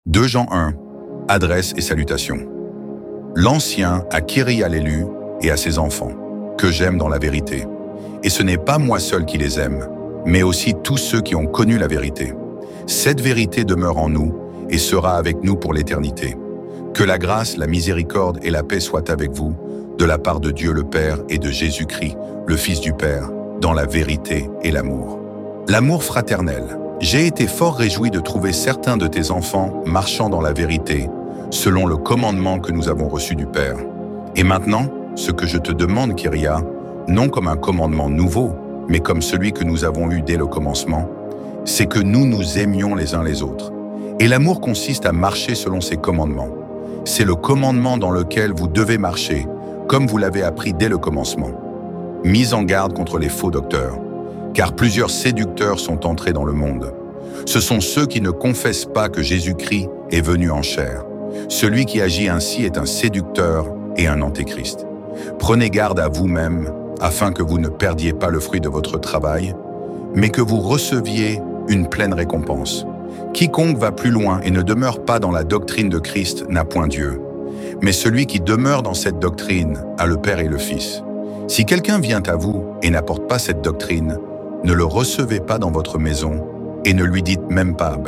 2 Jean 1, adresse et salutations. L'Ancien à Kyrie à l'élu et à ses enfants, que j'aime dans la vérité. Et ce n'est pas moi seul qui les aime, mais aussi tous ceux qui ont connu la vérité. Cette vérité demeure en nous et sera avec nous pour l'éternité. Que la grâce, la miséricorde et la paix soient avec vous, de la part de Dieu le Père et de Jésus-Christ, le Fils du Père, dans la vérité et l'amour. L'amour fraternel. J'ai été fort réjoui de trouver certains de tes enfants marchant dans la vérité, selon le commandement que nous avons reçu du Père. Et maintenant, ce que je te demande, Kyria, non comme un commandement nouveau, mais comme celui que nous avons eu dès le commencement, c'est que nous nous aimions les uns les autres. Et l'amour consiste à marcher selon ses commandements. C'est le commandement dans lequel vous devez marcher, comme vous l'avez appris dès le commencement. Mise en garde contre les faux docteurs, car plusieurs séducteurs sont entrés dans le monde. Ce sont ceux qui ne confessent pas que Jésus-Christ est venu en chair. Celui qui agit ainsi est un séducteur et un antéchrist. Prenez garde à vous-même, afin que vous ne perdiez pas le fruit de votre travail, mais que vous receviez une pleine récompense. Quiconque va plus loin et ne demeure pas dans la doctrine de Christ n'a point Dieu. Mais celui qui demeure dans cette doctrine a le Père et le Fils. Si quelqu'un vient à vous et n'apporte pas cette doctrine, ne le recevez pas dans votre maison et ne lui dites même pas